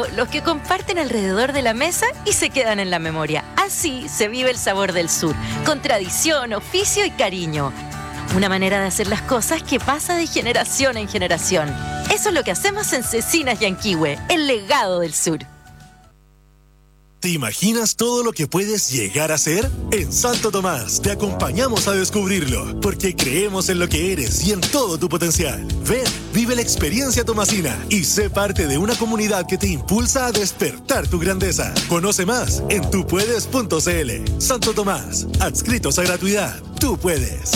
los que comparten alrededor de la mesa y se quedan en la memoria. Así se vive el sabor del sur, con tradición, oficio y cariño. Una manera de hacer las cosas que pasa de generación en generación. Eso es lo que hacemos en Cecinas Yanquihue, el legado del sur. ¿Te imaginas todo lo que puedes llegar a ser? En Santo Tomás te acompañamos a descubrirlo, porque creemos en lo que eres y en todo tu potencial. Ven, vive la experiencia tomasina y sé parte de una comunidad que te impulsa a despertar tu grandeza. Conoce más en tupuedes.cl. Santo Tomás, adscritos a gratuidad. Tú puedes.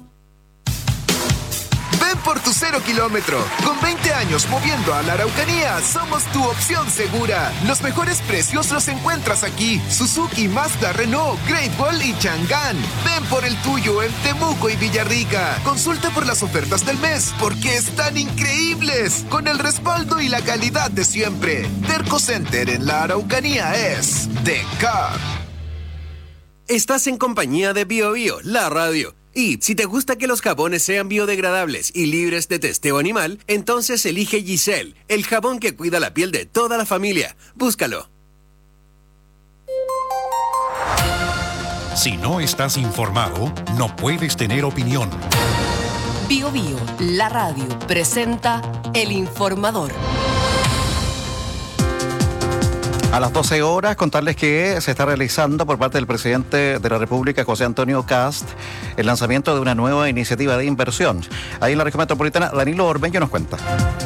Ven por tu 0 kilómetro. Con 20 años moviendo a la Araucanía, somos tu opción segura. Los mejores precios los encuentras aquí. Suzuki, Mazda, Renault, Great Wall y Chang'an. Ven por el tuyo en Temuco y Villarrica. Consulta por las ofertas del mes, porque están increíbles. Con el respaldo y la calidad de siempre. Terco Center en la Araucanía es The Car. Estás en compañía de Bio Bio, la radio. Y si te gusta que los jabones sean biodegradables y libres de testeo animal, entonces elige Giselle, el jabón que cuida la piel de toda la familia. Búscalo. Si no estás informado, no puedes tener opinión. Bio Bio, la radio, presenta El Informador. A las 12 horas, contarles que se está realizando por parte del presidente de la República, José Antonio Kast, el lanzamiento de una nueva iniciativa de inversión. Ahí en la región metropolitana, Danilo Ormeño nos cuenta.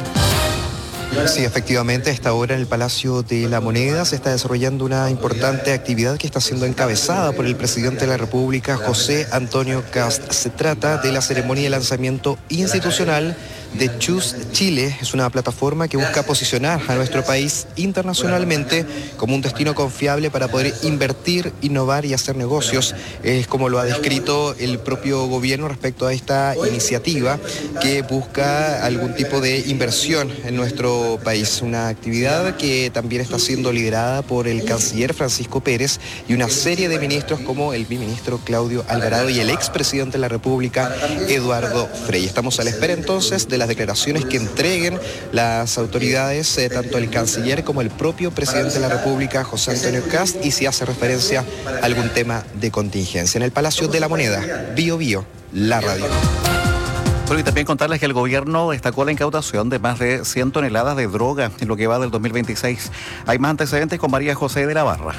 Sí, efectivamente, a esta hora en el Palacio de la Moneda se está desarrollando una importante actividad que está siendo encabezada por el presidente de la República, José Antonio Kast. Se trata de la ceremonia de lanzamiento institucional de Choose Chile. Es una plataforma que busca posicionar a nuestro país internacionalmente como un destino confiable para poder invertir, innovar y hacer negocios. Es como lo ha descrito el propio gobierno respecto a esta iniciativa que busca algún tipo de inversión en nuestro país. Una actividad que también está siendo liderada por el canciller Francisco Pérez y una serie de ministros como el biministro Claudio Alvarado y el expresidente de la República, Eduardo Frei. Estamos a la espera entonces de las declaraciones que entreguen las autoridades, tanto el canciller como el propio presidente de la República, José Antonio Kast, y si hace referencia a algún tema de contingencia. En el Palacio de la Moneda, Bio Bio, la radio. Bueno, y también contarles que el gobierno destacó la incautación de más de 100 toneladas de droga en lo que va del 2026. Hay más antecedentes con María José de la Barra.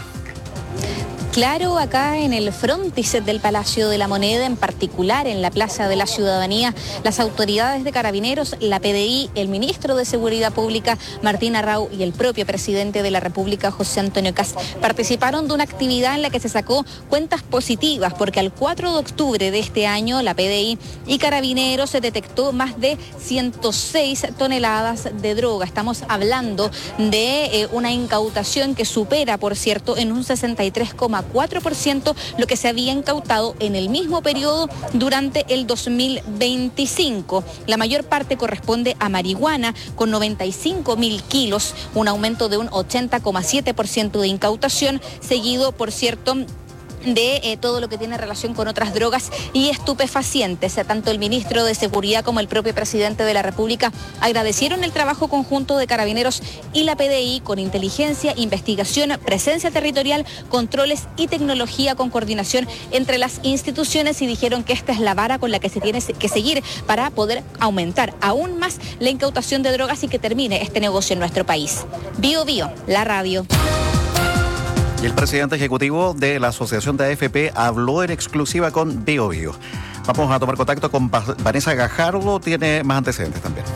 Claro, acá en el frontis del Palacio de la Moneda, en particular en la Plaza de la Ciudadanía, las autoridades de Carabineros, la PDI, el ministro de Seguridad Pública, Martín Arrau, y el propio presidente de la República, José Antonio Kast, participaron de una actividad en la que se sacó cuentas positivas, porque al 4 de octubre de este año, la PDI y Carabineros se detectó más de 106 toneladas de droga. Estamos hablando de una incautación que supera, por cierto, en un 63,4% lo que se había incautado en el mismo periodo durante el 2025. La mayor parte corresponde a marihuana, con 95.000 kilos, un aumento de un 80,7% de incautación, seguido, por cierto, de todo lo que tiene relación con otras drogas y estupefacientes. Tanto el ministro de Seguridad como el propio presidente de la República agradecieron el trabajo conjunto de Carabineros y la PDI con inteligencia, investigación, presencia territorial, controles y tecnología con coordinación entre las instituciones, y dijeron que esta es la vara con la que se tiene que seguir para poder aumentar aún más la incautación de drogas y que termine este negocio en nuestro país. Bio Bio, la radio. Y el presidente ejecutivo de la Asociación de AFP habló en exclusiva con Bio Bio. Vamos a tomar contacto con Vanessa Gajardo, tiene más antecedentes también.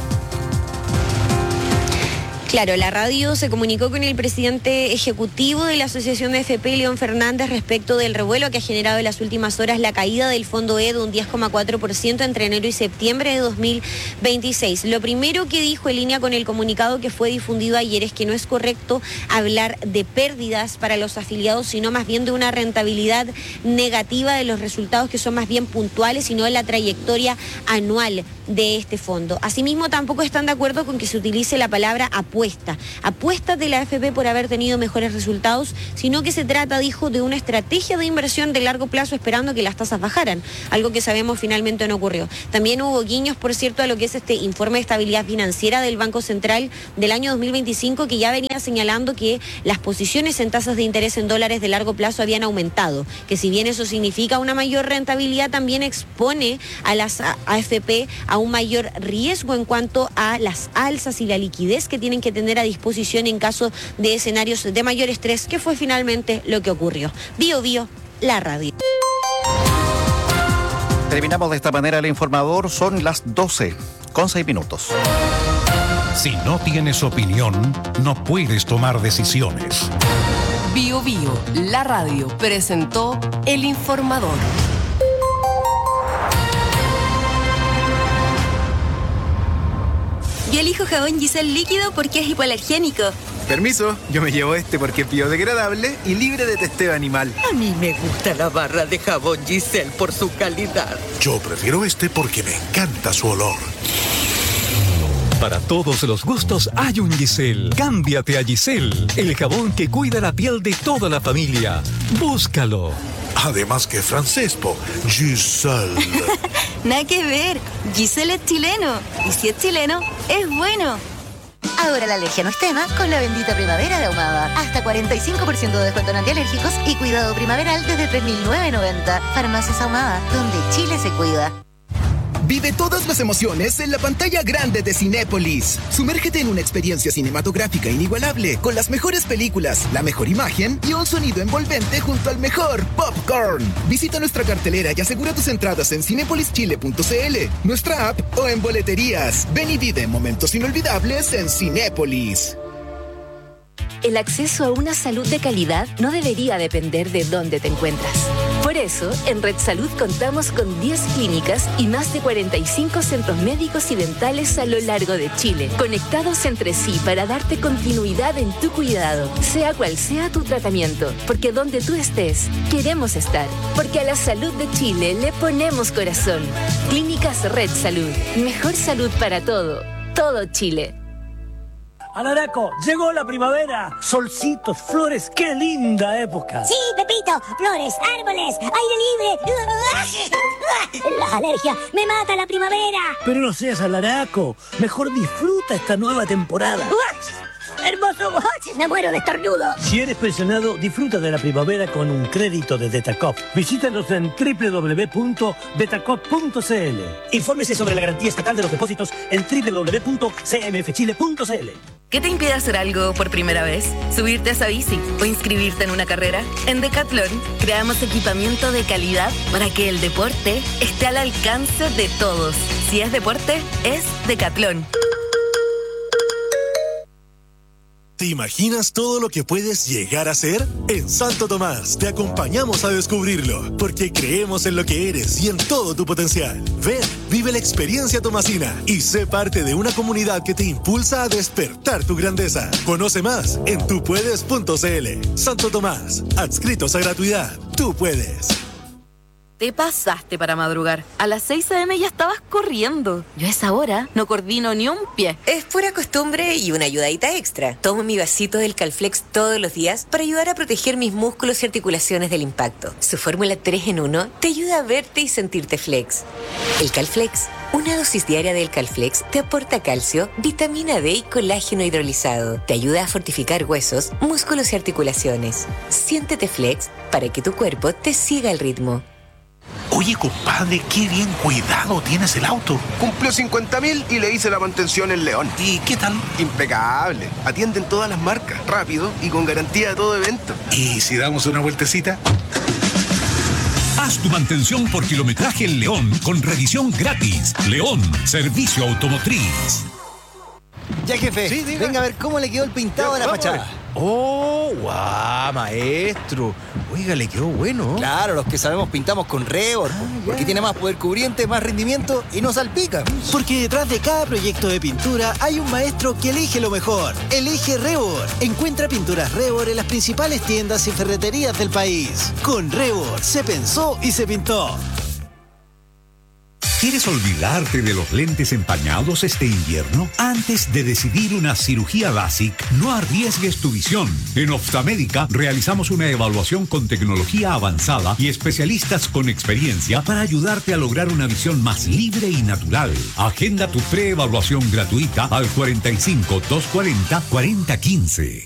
Claro, la radio se comunicó con el presidente ejecutivo de la Asociación de AFP, León Fernández, respecto del revuelo que ha generado en las últimas horas la caída del Fondo E de un 10,4% entre enero y septiembre de 2026. Lo primero que dijo en línea con el comunicado que fue difundido ayer es que no es correcto hablar de pérdidas para los afiliados, sino más bien de una rentabilidad negativa de los resultados que son más bien puntuales, sino de la trayectoria anual de este fondo. Asimismo, tampoco están de acuerdo con que se utilice la palabra apuesta apuesta de la AFP por haber tenido mejores resultados, sino que se trata, dijo, de una estrategia de inversión de largo plazo esperando que las tasas bajaran, algo que sabemos finalmente no ocurrió. También hubo guiños, por cierto, a lo que es este informe de estabilidad financiera del Banco Central del año 2025, que ya venía señalando que las posiciones en tasas de interés en dólares de largo plazo habían aumentado, que si bien eso significa una mayor rentabilidad, también expone a las AFP a un mayor riesgo en cuanto a las alzas y la liquidez que tienen que tener a disposición en caso de escenarios de mayor estrés, que fue finalmente lo que ocurrió. Bio Bio, la radio. Terminamos de esta manera el informador, son las 12:06. Si no tienes opinión, no puedes tomar decisiones. Bio Bio, la radio, presentó El Informador. Yo elijo jabón Giselle líquido porque es hipoalergénico. Permiso, yo me llevo este porque es biodegradable y libre de testeo animal. A mí me gusta la barra de jabón Giselle por su calidad. Yo prefiero este porque me encanta su olor. Para todos los gustos hay un Giselle. Cámbiate a Giselle, el jabón que cuida la piel de toda la familia. Búscalo. Además que francés, Giselle. Nada que ver, Giselle es chileno. Y si es chileno, es bueno. Ahora la alergia no es tema con la bendita primavera de Ahumada. Hasta 45% de descuento en antialérgicos y cuidado primaveral desde 3.990. Farmacias Ahumada, donde Chile se cuida. Vive todas las emociones en la pantalla grande de Cinépolis. Sumérgete en una experiencia cinematográfica inigualable, con las mejores películas, la mejor imagen y un sonido envolvente junto al mejor popcorn. Visita nuestra cartelera y asegura tus entradas en cinepolischile.cl, nuestra app o en boleterías. Ven y vive momentos inolvidables en Cinépolis. El acceso a una salud de calidad no debería depender de dónde te encuentras. Por eso, en Red Salud contamos con 10 clínicas y más de 45 centros médicos y dentales a lo largo de Chile, conectados entre sí para darte continuidad en tu cuidado, sea cual sea tu tratamiento, porque donde tú estés, queremos estar, porque a la salud de Chile le ponemos corazón. Clínicas Red Salud, mejor salud para todo Chile. Alaraco, llegó la primavera. Solcitos, flores, qué linda época. Sí, Pepito, flores, árboles, aire libre. Las alergias, me mata la primavera. Pero no seas alaraco, mejor disfruta esta nueva temporada. ¡Hermoso! Me muero de estornudo. Si eres pensionado, disfruta de la primavera con un crédito de Detacop. Visítanos en www.detacop.cl. Infórmese sobre la garantía estatal de los depósitos en www.cmfchile.cl. ¿Qué te impide hacer algo por primera vez? ¿Subirte a esa bici o inscribirte en una carrera? En Decathlon creamos equipamiento de calidad para que el deporte esté al alcance de todos. Si es deporte, es Decathlon. ¿Te imaginas todo lo que puedes llegar a ser? En Santo Tomás te acompañamos a descubrirlo, porque creemos en lo que eres y en todo tu potencial. Ven, vive la experiencia tomasina y sé parte de una comunidad que te impulsa a despertar tu grandeza. Conoce más en tupuedes.cl. Santo Tomás, adscritos a gratuidad. Tú puedes. Te pasaste para madrugar. A las 6 a.m. ya estabas corriendo. Yo a esa hora no coordino ni un pie. Es pura costumbre y una ayudadita extra. Tomo mi vasito del Calflex todos los días para ayudar a proteger mis músculos y articulaciones del impacto. Su fórmula 3 en 1 te ayuda a verte y sentirte flex. El Calflex, una dosis diaria del Calflex, te aporta calcio, vitamina D y colágeno hidrolizado. Te ayuda a fortificar huesos, músculos y articulaciones. Siéntete flex para que tu cuerpo te siga el ritmo. Oye, compadre, qué bien cuidado tienes el auto. Cumplió 50.000 y le hice la mantención en León. ¿Y qué tal? Impecable. Atienden todas las marcas, rápido y con garantía de todo evento. ¿Y si damos una vueltecita? Haz tu mantención por kilometraje en León con revisión gratis. León, servicio automotriz. Ya, jefe, sí, venga a ver cómo le quedó el pintado de la fachada. ¡Oh, guau, maestro! Oiga, le quedó bueno. Claro, los que sabemos pintamos con Rebord, porque tiene más poder cubriente, más rendimiento y no salpica. Porque detrás de cada proyecto de pintura hay un maestro que elige lo mejor. Elige Rebord. Encuentra pinturas Rebord en las principales tiendas y ferreterías del país. Con Rebord se pensó y se pintó. ¿Quieres olvidarte de los lentes empañados este invierno? Antes de decidir una cirugía LASIK, no arriesgues tu visión. En Optamédica realizamos una evaluación con tecnología avanzada y especialistas con experiencia para ayudarte a lograr una visión más libre y natural. Agenda tu preevaluación gratuita al 45 240 4015.